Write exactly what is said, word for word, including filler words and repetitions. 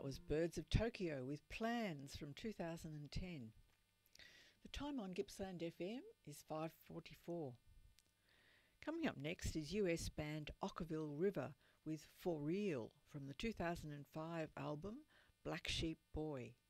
was Birds of Tokyo with Plans from two thousand ten. The time on Gippsland F M is five forty-four. Coming up next is U S band Ockerville River with For Real from the two thousand five album Black Sheep Boy.